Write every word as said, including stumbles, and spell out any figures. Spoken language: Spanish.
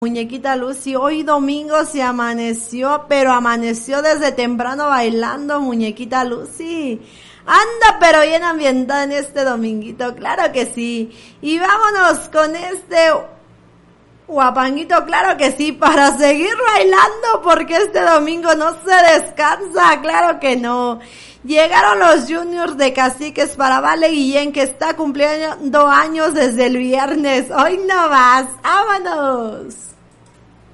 Muñequita Lucy, hoy domingo se amaneció, pero amaneció desde temprano bailando, muñequita Lucy. Anda, pero bien ambientada en este dominguito, claro que sí. Y vámonos con este guapanguito, claro que sí, para seguir bailando, porque este domingo no se descansa, claro que no. Llegaron los juniors de Caciques para Vale Guillén, que está cumpliendo años desde el viernes. Hoy no más, vámonos.